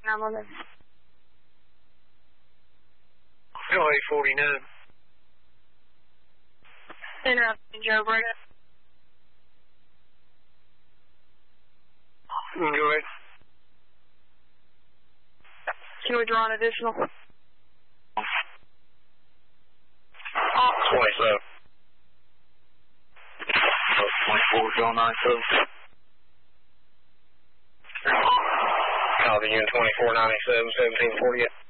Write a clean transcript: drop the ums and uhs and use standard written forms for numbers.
911. LA 49. Interrupting Joe Breda. Go ahead. Can we draw an additional? 27. Oh, 24, John 97. Copy, you 2497, 1748.